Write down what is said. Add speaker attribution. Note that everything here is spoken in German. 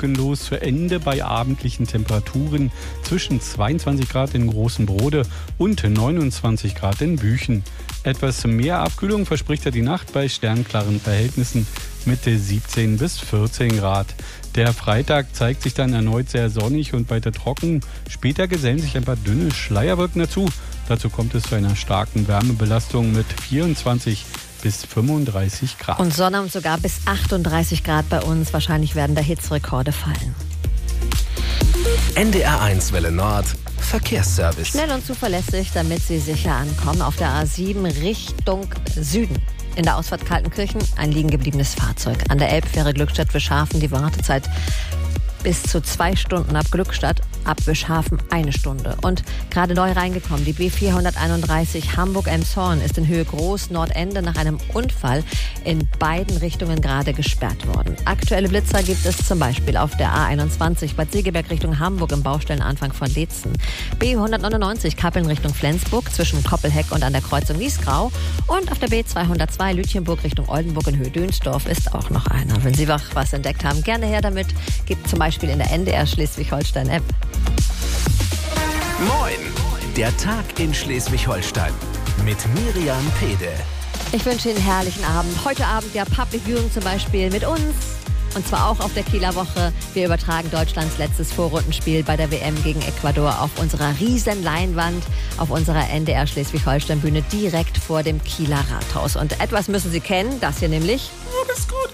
Speaker 1: wolkenlos zu Ende bei abendlichen Temperaturen zwischen 22 Grad in Großenbrode und 29 Grad in Büchen. Etwas mehr Abkühlung verspricht ja die Nacht bei sternklaren Verhältnissen mit 17 bis 14 Grad. Der Freitag zeigt sich dann erneut sehr sonnig und weiter trocken. Später gesellen sich ein paar dünne Schleierwolken dazu. Dazu kommt es zu einer starken Wärmebelastung mit 24 bis 35 Grad.
Speaker 2: Und Sonne und sogar bis 38 Grad bei uns. Wahrscheinlich werden da Hitzerekorde fallen.
Speaker 3: NDR1 Welle Nord. Verkehrsservice.
Speaker 2: Schnell und zuverlässig, damit Sie sicher ankommen. Auf der A7 Richtung Süden. In der Ausfahrt Kaltenkirchen ein liegen gebliebenes Fahrzeug. An der Elbfähre Glückstadt-Wischhafen die Wartezeit bis zu 2 Stunden, ab Glückstadt, ab Wischhafen 1 Stunde. Und gerade neu reingekommen, die B431 Hamburg-Elmshorn ist in Höhe Groß-Nordende nach einem Unfall in beiden Richtungen gerade gesperrt worden. Aktuelle Blitzer gibt es zum Beispiel auf der A21 Bad Segeberg Richtung Hamburg im Baustellenanfang von Leetzen. B199 Kappeln Richtung Flensburg zwischen Koppelheck und an der Kreuzung Niesgrau. Und auf der B202 Lütjenburg Richtung Oldenburg in Höhe Dönsdorf ist auch noch einer. Wenn Sie was entdeckt haben, gerne her damit. Gibt zum Beispiel in der NDR Schleswig-Holstein-App.
Speaker 3: Moin! Der Tag in Schleswig-Holstein mit Miriam Pede.
Speaker 2: Ich wünsche Ihnen einen herrlichen Abend. Heute Abend ja Public Viewing zum Beispiel mit uns. Und zwar auch auf der Kieler Woche. Wir übertragen Deutschlands letztes Vorrundenspiel bei der WM gegen Ecuador auf unserer riesen Leinwand, auf unserer NDR Schleswig-Holstein-Bühne direkt vor dem Kieler Rathaus. Und etwas müssen Sie kennen, das hier nämlich.
Speaker 4: Du bist gut